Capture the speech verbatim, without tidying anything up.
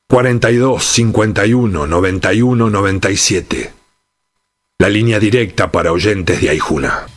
cuarenta y dos, cincuenta y uno, noventa y uno, noventa y siete. La línea directa para oyentes de Aijuna.